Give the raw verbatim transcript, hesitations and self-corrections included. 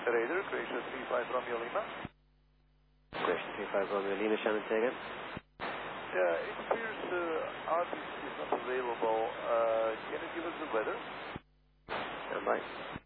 Raider, Croatia three five Romeo Lima. Croatia three five Romeo Lima, Shannon, say again. Yeah, it appears uh, Artist is not available. Uh, can you give us the weather? Stand by.